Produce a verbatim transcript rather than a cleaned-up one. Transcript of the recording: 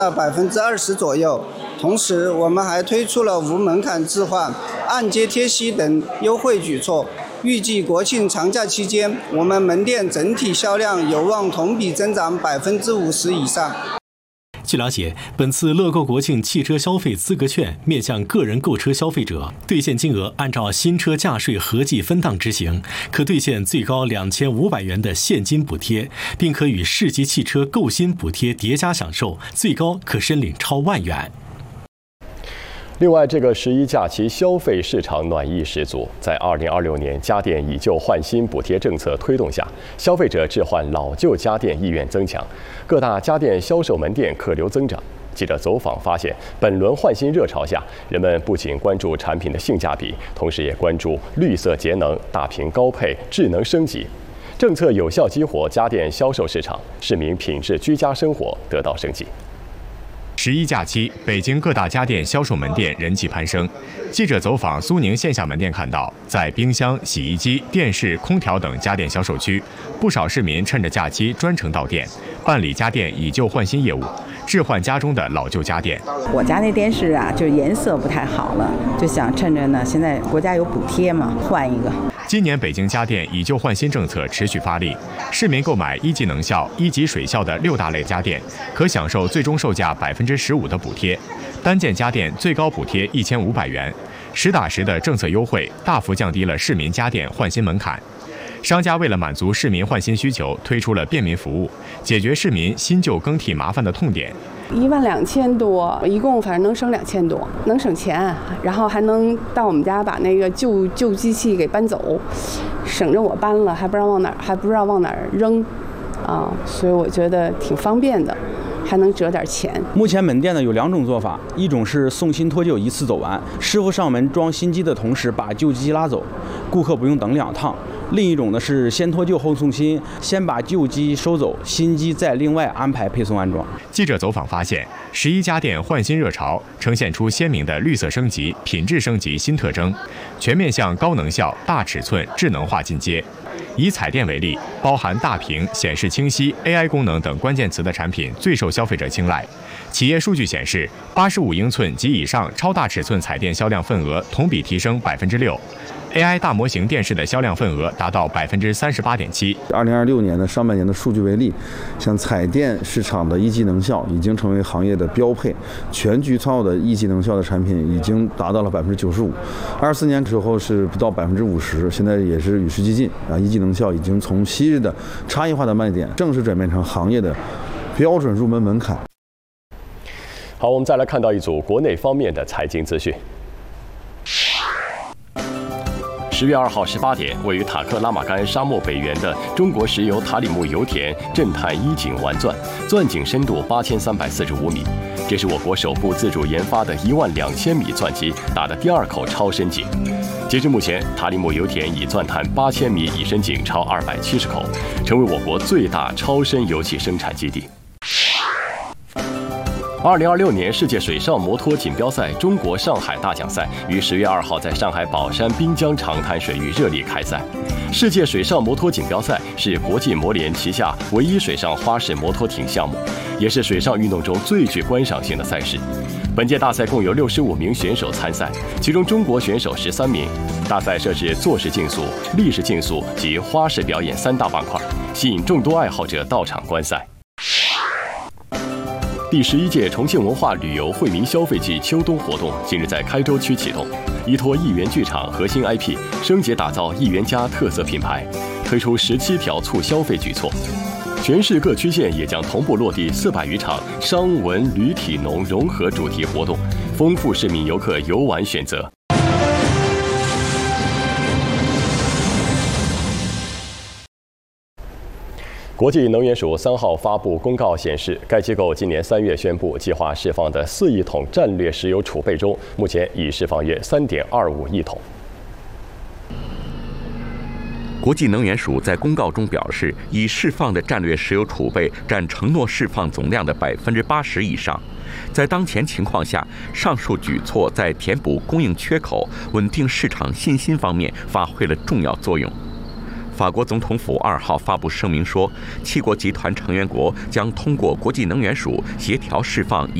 百分之二十左右。同时，我们还推出了无门槛置换、按揭贴息等优惠举措。预计国庆长假期间，我们门店整体销量有望同比增长百分之五十以上。 据了解，本次乐购国庆汽车消费资格券面向个人购车消费者，兑现金额按照新车价税合计分档执行，可兑现最高两千五百元的现金补贴，并可与市级汽车购新补贴叠加享受，最高可申领超万元。 另外，这个十一假期消费市场暖意十足。在二零二六年家电以旧换新补贴政策推动下，消费者置换老旧家电意愿增强，各大家电销售门店客流增长。记者走访发现，本轮换新热潮下，人们不仅关注产品的性价比，同时也关注绿色节能、大屏高配、智能升级。政策有效激活家电销售市场，市民品质居家生活得到升级。 十一假期，北京各大家电销售门店人气攀升。记者走访苏宁线下门店看到，在冰箱、洗衣机、电视、空调等家电销售区，不少市民趁着假期专程到店办理家电以旧换新业务，置换家中的老旧家电。 我家那电视啊，就颜色不太好了，就想趁着呢，现在国家有补贴嘛，换一个。 今年北京家电以旧换新政策持续发力，市民购买一级能效、一级水效的六大类家电，可享受最终售价百分之十五的补贴，单件家电最高补贴一千五百元。实打实的政策优惠，大幅降低了市民家电换新门槛。商家为了满足市民换新需求，推出了便民服务，解决市民新旧更替麻烦的痛点。 一万两千多，一共反正能省两千多，能省钱，然后还能到我们家把那个旧旧机器给搬走，省着我搬了，还不知道往哪儿，还不知道往哪儿扔，啊，所以我觉得挺方便的。还能折点钱。 目前门店呢有两种做法，一种是送新脱旧一次走完，师傅上门装新机的同时把旧机拉走，顾客不用等两趟；另一种呢是先脱旧后送新，先把旧机收走，新机再另外安排配送安装。 记者走访发现，十一家电换新热潮呈现出鲜明的绿色升级、品质升级新特征，全面向高能效、大尺寸、智能化进阶。以彩电为例，包含大屏、显示清晰、A I 功能等关键词的产品最受消费者青睐。企业数据显示，八十五英寸及以上超大尺寸彩电销量份额同比提升百分之六。A I 大模型电视的销量份额达到百分之三十八点七。 二零二六年的上半年的数据为例，像彩电市场的一级能效已经成为行业的标配，全局套的一级能效的产品已经达到了百分之九十五。二四年之后是不到百分之五十，现在也是与时俱进啊，一级能效已经从昔日的差异化的卖点，正式转变成行业的标准入门门槛。 好，我们再来看到一组国内方面的财经资讯。十月二号十八点，位于塔克拉玛干沙漠北缘的中国石油塔里木油田震探一井玩钻，钻井深度八千三百四十五米，这是我国首部自主研发的一万两千米钻机打的第二口超深井。截至目前，塔里木油田已钻探八千米已深井超二百七十口，成为我国最大超深油气生产基地。二零二六年世界水上摩托锦标赛中国上海大奖赛于十月二号在上海宝山滨江长滩水域热力开赛。世界水上摩托锦标赛是国际摩联旗下唯一水上花式摩托艇项目，也是水上运动中最具观赏性的赛事。本届大赛共有六十五名选手参赛，其中中国选手十三名。大赛设置坐式竞速、立式竞速及花式表演三大板块，吸引众多爱好者到场观赛。第十一届重庆文化旅游惠民消费季秋冬活动近日在开州区启动，依托亿元剧场核心 I P 升级打造亿元家特色品牌，推出十七条促消费举措。全市各区县也将同步落地四百余场商文旅体农融合主题活动，丰富市民游客游玩选择。国际能源署三号发布公告显示，该机构今年三月宣布计划释放的四亿桶战略石油储备中，目前已释放约三点二五亿桶。 国际能源署在公告中表示，已释放的战略石油储备占承诺释放总量的百分之八十以上。在当前情况下，上述举措在填补供应缺口、稳定市场信心方面发挥了重要作用。 法国总统府二号发布声明说，七国集团成员国将通过国际能源署协调释放